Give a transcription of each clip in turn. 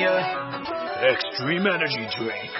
Premier Extreme Energy Drink.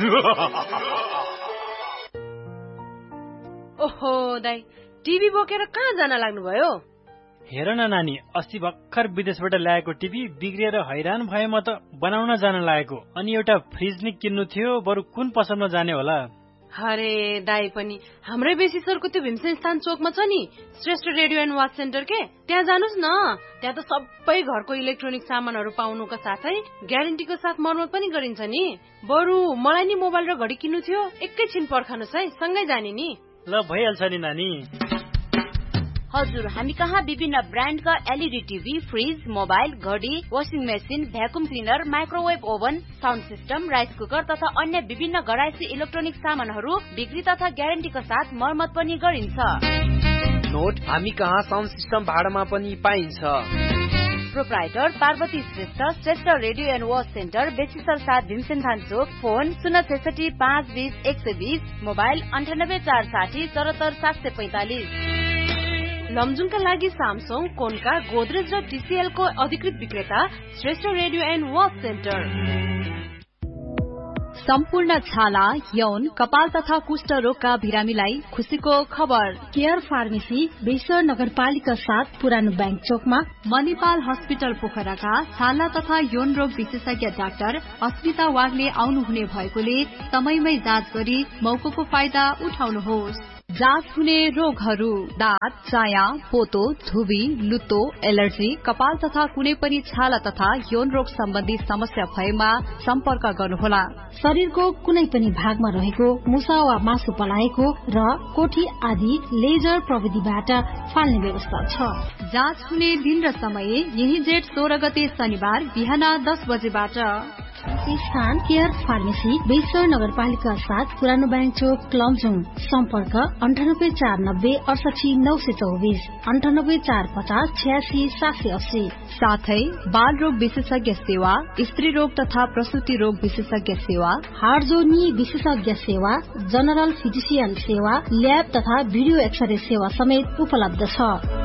ओहो दाइ, TV बोकेर कहाँ जान लाग्नुभयो? हेर न नानी, अस्ति भर्खर विदेशबाट ल्याएको टिभी बिग्रिएर हैरान भए म त बनाउन जान लागेको। अनि एउटा फ्रिज नि किन्नु थियो, बरु कुन पसलमा जाने होला? अरे दाइ पनि हाम्रै बेसीसरको त्यो भीमसेन स्थान चोकमा छ नि Shrestha radio and watch centre के, त्यहाँ जानुस् न। त्यहाँ त सबै घरको इलेक्ट्रोनिक सामानहरू पाउनुको साथै ग्यारेन्टीको साथ मर्मत पनि गरिन्छ नि। बरु मलाई नि मोबाइल र घडी किन्नु थियो, एकैछिन पर्खनुस् है, सँगै जाने नि। ल भइहाल्छ नि नानी। हजुर, हामी कहाँ विभिन्न ब्रान्डका एलईडी टिभी, फ्रिज, मोबाइल, घडी, washing machine, vacuum cleaner, microwave oven, sound system, rice cooker तथा अन्य विभिन्न घरायसी इलेक्ट्रोनिक सामानहरू बिक्री तथा ग्यारेन्टीका साथ मर्मत पनि गरिन्छ। नोट, हामी कहाँ साउन्ड सिस्टम भाडामा पनि पाइन्छ। Proprietor Parvati Shrestha, Shrestha radio and watch centre, बेसीसर 7 भीमसेनथान Chowk, phone 066 520 120, mobile 98 460 74 745। लमजुङका लागि सामसङ, कोनका, गोदरेज र टीसीएल को अधिकृत विक्रेता Shrestha radio and watch centre. सम्पूर्ण छाला, यौन, कपाल तथा कुष्ठ रोगका बिरामीलाई खुशीको खबर। केयर फार्मेसी बेसर नगरपालिका 7 पुरानो बैंक चोकमा, मणिपाल हस्पिटल पोखराका छाला तथा यौन रोग विशेषज्ञ डाक्टर अस्मिता वागले आउनुहुने भएकोले समयमै जाँच गरी मौकाको फाइदा उठाउनुहोस्। जाँच हुने रोगहरू: दाँत, चाया, पोतो, धुबी, लुतो, एलर्जी, कपाल तथा कुनै पनि छाला तथा यौन रोग सम्बन्धी समस्या भएमा सम्पर्क गर्नुहोला। शरीरको कुनै पनि भागमा रहेको मुसा वा मासु पलाएको र कोठी आदि लेजर प्रविधिबाट फाल्ने व्यवस्था छ। जाँच हुने दिन र समय यही जेठ 16 गते शनिबार बिहान 10 बजेबाट। स्थान केयर फार्मेसी बेसर नगरपालिका 7 पुरानो बैंक चोक, लमजुङ। सम्पर्क 98 490 68 924 98 450 86 780। साथै बाल रोग विशेषज्ञ सेवा, स्त्री रोग तथा प्रसूति रोग विशेषज्ञ सेवा, हाडजोर्नी विशेषज्ञ सेवा, जनरल फिजिसियन सेवा, ल्याब तथा भिडियो एक्सरे सेवा समेत उपलब्ध छ।